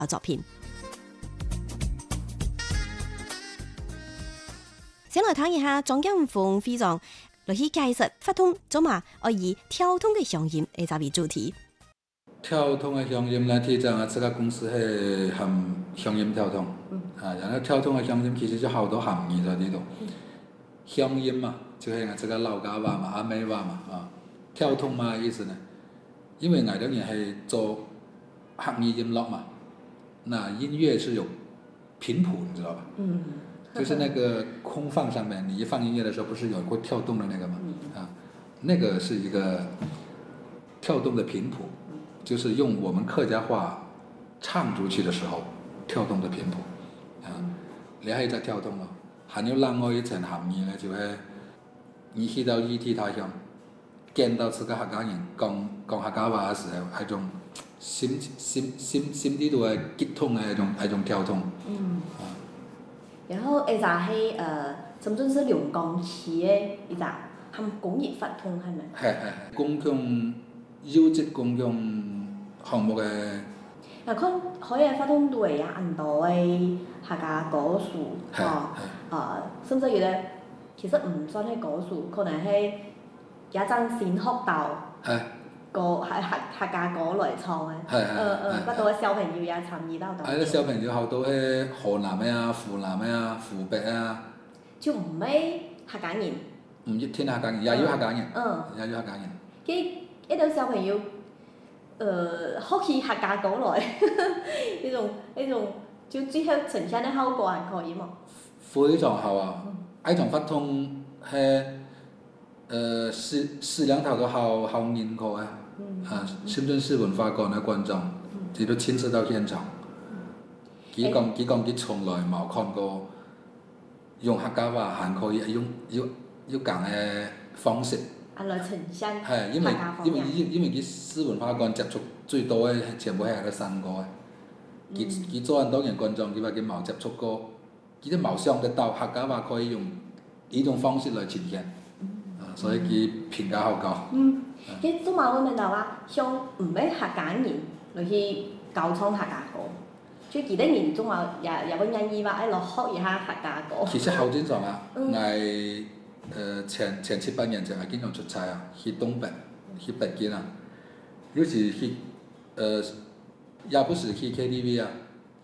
作品。先来睇一下莊家鳳會長來去介紹發通做嘛，我以跳通嘅鄉音嚟作為主題。 跳通嘅鄉音呢，提講啊，這個公司係含鄉音跳通，然後跳通嘅鄉音其實就好多含義在呢度。鄉音嘛，就係這個老家話嘛、阿妹話嘛，跳通嘛意思呢？因為我哋人係做客語音樂嘛，那音樂是有頻譜，你知道吧？就是那個空放上面，你一放音樂的時候，不是有會跳動的那個嗎？那個是一個跳動的頻譜，就是用我們客家話唱出去的時候跳動的頻譜。你可以再跳動咯。還有另外一層含義呢，就係你去到異地他鄉，見到自己客家人講客家話嘅時候，係種心底度嘅激動嘅一種跳動。 然後一隻係深圳市龍崗區嘅一隻含公益發通係咪？ 係公共優質公共項目嘅。 嗱，佢可以發通對呀，很多嘅客家歌數，甚至於咧，其實唔算係歌數，可能係一陣先學到歌係客家歌來唱嘅。不過小朋友也參與到。 啲小朋友好多係河南嘅啊、湖南嘅啊、湖北啊。 就唔係客家人。 唔一定客家人，也有客家人。也有客家人。 一啲小朋友，學起客家歌來，呢種就最後呈現嘅效果還可以嘛？ 非常好啊！呢種發通係視兩頭都好認可嘅。深圳市文化館嘅觀眾，佢都親自到現場。佢講佢從來冇看過用客家話還可以用咁嘅方式。 來呈現。 係因為佢市文化館接觸最多嘅全部係喺度新歌嘅。佢做很多年觀眾，佢話佢冇接觸過，佢都冇想得到客家話可以用呢種方式來呈現。所以佢評價好高。 佢做埋我問到話，像唔係客家人嚟去教唱客家歌，最記得人做埋也會願意話落學一下客家歌。 其實好正常啊，我前7、8年前我經常出差啊，去東北、去北京啊，有時去也不是去 KTV 啊，